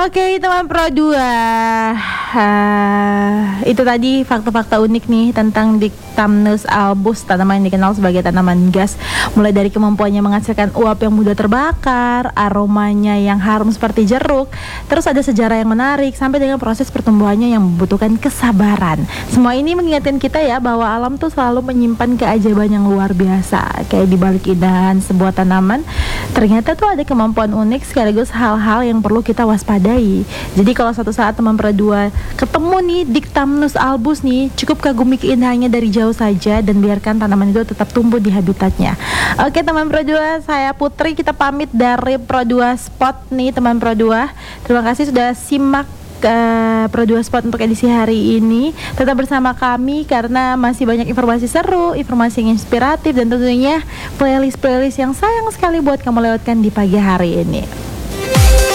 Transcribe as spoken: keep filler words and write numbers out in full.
Oke teman Pro dua, uh, itu tadi fakta-fakta unik nih tentang Dictamnus albus, tanaman yang dikenal sebagai tanaman gas. Mulai dari kemampuannya menghasilkan uap yang mudah terbakar, aromanya yang harum seperti jeruk, terus ada sejarah yang menarik, sampai dengan proses pertumbuhannya yang membutuhkan kesabaran. Semua ini mengingatkan kita ya bahwa alam tuh selalu menyimpan keajaiban yang luar biasa. Kayak di balik keindahan sebuah tanaman, ternyata tuh ada kemampuan unik sekaligus hal-hal yang perlu kita waspadai. Jadi kalau suatu saat teman Pro dua ketemu nih Dictamnus albus nih, cukup kagumi keindahannya dari jauh saja dan biarkan tanaman itu tetap tumbuh di habitatnya. Oke teman Pro dua, saya Putri, kita pamit dari Pro dua Spot nih teman Pro dua. Terima kasih sudah simak Uh, Pro dua Spot untuk edisi hari ini. Tetap bersama kami karena masih banyak informasi seru, informasi yang inspiratif, dan tentunya playlist-playlist yang sayang sekali buat kamu lewatkan di pagi hari ini.